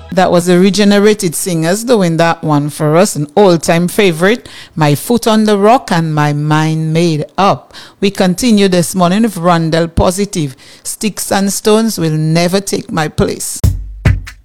That was the Regenerated Singers doing that one for us, an all-time favorite, My Foot on the Rock and My Mind Made Up. We continue this morning with Rondell Positive, Sticks and Stones Will Never Take My Place.